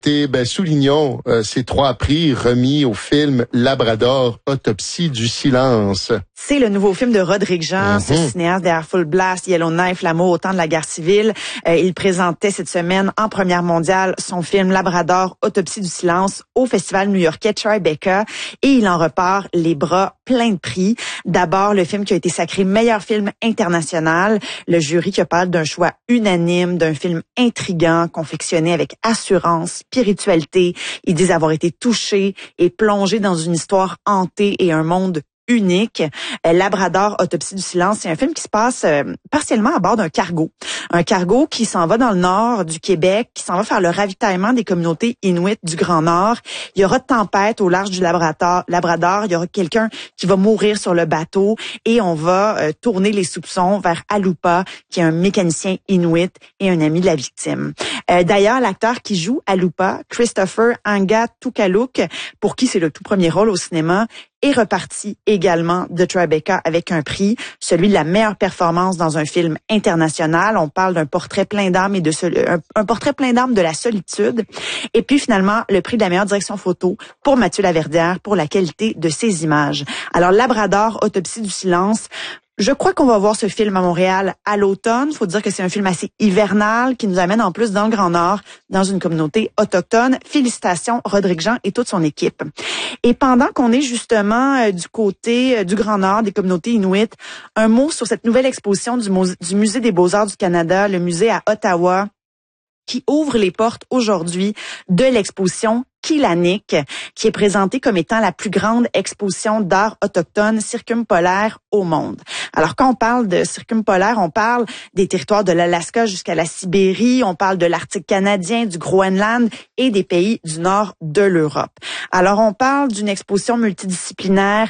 Et soulignons ces 3 prix remis au film Labrador, Autopsie du silence. C'est le nouveau film de Rodrigue Jean, ce cinéaste derrière Full Blast, Yellowknife, L'amour au temps de la guerre civile. Il présentait cette semaine en première mondiale son film Labrador, Autopsie du silence au festival new-yorkais Tribeca et il en repart les bras pleins de prix. D'abord, le film qui a été sacré meilleur film international. Le jury qui parle d'un choix unanime, d'un film intriguant, confectionné avec assurance, spiritualité. Ils disent avoir été touchés et plongés dans une histoire hantée et un monde unique. Labrador, Autopsie du silence, c'est un film qui se passe partiellement à bord d'un cargo. Un cargo qui s'en va dans le nord du Québec, qui s'en va faire le ravitaillement des communautés inuites du Grand Nord. Il y aura de tempête au large du Labrador. Il y aura quelqu'un qui va mourir sur le bateau et on va tourner les soupçons vers Alupa, qui est un mécanicien inuit et un ami de la victime. D'ailleurs, l'acteur qui joue Alupa, Christopher Angatukalouk, pour qui c'est le tout premier rôle au cinéma, est reparti également de Tribeca avec un prix, celui de la meilleure performance dans un film international. On parle d'un portrait plein d'âme et un portrait plein d'âme de la solitude. Et puis finalement, le prix de la meilleure direction photo pour Mathieu Laverdière pour la qualité de ses images. Alors Labrador, Autopsie du silence. Je crois qu'on va voir ce film à Montréal à l'automne. Faut dire que c'est un film assez hivernal qui nous amène en plus dans le Grand Nord, dans une communauté autochtone. Félicitations Rodrigue Jean et toute son équipe. Et pendant qu'on est justement du côté du Grand Nord, des communautés inuites, un mot sur cette nouvelle exposition du Musée des Beaux-Arts du Canada, le musée à Ottawa, qui ouvre les portes aujourd'hui de l'exposition Kilanik, qui est présentée comme étant la plus grande exposition d'art autochtone circumpolaire au monde. Alors, quand on parle de circumpolaire, on parle des territoires de l'Alaska jusqu'à la Sibérie, on parle de l'Arctique canadien, du Groenland et des pays du nord de l'Europe. Alors, on parle d'une exposition multidisciplinaire,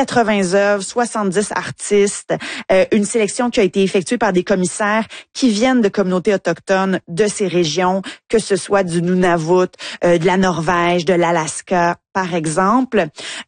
80 œuvres, 70 artistes, une sélection qui a été effectuée par des commissaires qui viennent de communautés autochtones de ces régions, que ce soit du Nunavut, de la Norvège, de l'Alaska, par exemple.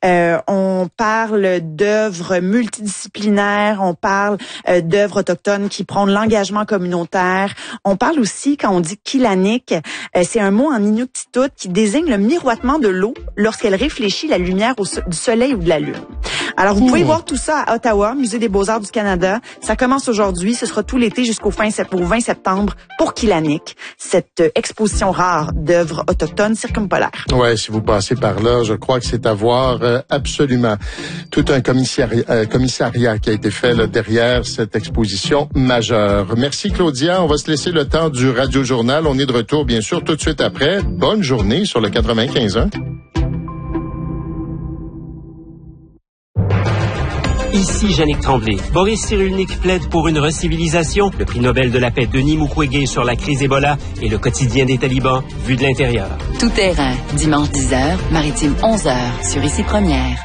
On parle d'œuvres multidisciplinaires, on parle d'œuvres autochtones qui prônent l'engagement communautaire. On parle aussi, quand on dit Kilanik, c'est un mot en inuktitut qui désigne le miroitement de l'eau lorsqu'elle réfléchit la lumière du soleil ou de la lune. Alors, vous pouvez voir tout ça à Ottawa, Musée des Beaux-Arts du Canada. Ça commence aujourd'hui, ce sera tout l'été jusqu'au 20 septembre pour Kilanik, cette exposition rare d'œuvres autochtones circumpolaires. Ouais, si vous passez par là, je crois que c'est à voir absolument. Tout un commissariat qui a été fait là, derrière cette exposition majeure. Merci Claudia, on va se laisser le temps du Radio-Journal. On est de retour bien sûr tout de suite après. Bonne journée sur le 95.1. Ici Jannick Tremblay. Boris Cyrulnik plaide pour une recivilisation. Le prix Nobel de la paix Denis Mukwege sur la crise Ebola et le quotidien des talibans vu de l'intérieur. Tout terrain, dimanche 10h, maritime 11h, sur Ici Première.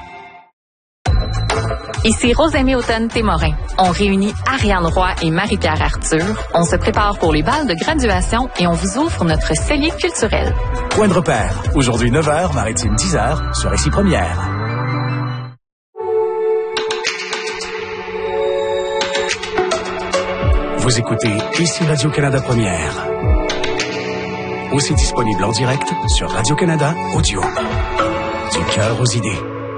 Ici Rosemée Automne-Témorin. On réunit Ariane Roy et Marie-Pierre Arthur. On se prépare pour les balles de graduation et on vous offre notre cellier culturel. Point de repère. Aujourd'hui 9h, maritime 10h, sur Ici Première. Vous écoutez Ici Radio-Canada Première. Aussi disponible en direct sur Radio-Canada Audio. Du cœur aux idées.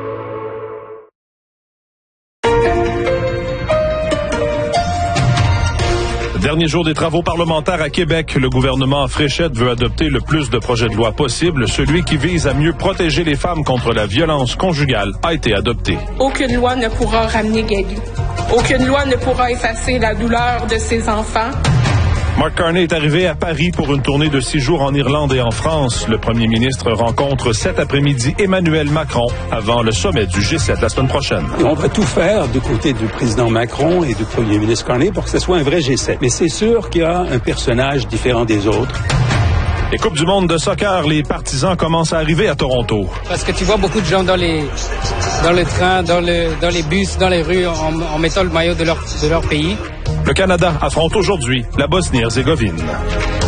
Dernier jour des travaux parlementaires à Québec, le gouvernement Fréchette veut adopter le plus de projets de loi possible. Celui qui vise à mieux protéger les femmes contre la violence conjugale a été adopté. Aucune loi ne pourra ramener Gaby. Aucune loi ne pourra effacer la douleur de ses enfants. Mark Carney est arrivé à Paris pour une tournée de 6 jours en Irlande et en France. Le premier ministre rencontre cet après-midi Emmanuel Macron avant le sommet du G7 la semaine prochaine. Et on va tout faire du côté du président Macron et du premier ministre Carney pour que ce soit un vrai G7. Mais c'est sûr qu'il y a un personnage différent des autres. Les Coupes du monde de soccer, les partisans commencent à arriver à Toronto. Parce que tu vois beaucoup de gens dans le train, dans les bus, dans les rues, en mettant le maillot de leur pays. Le Canada affronte aujourd'hui la Bosnie-Herzégovine.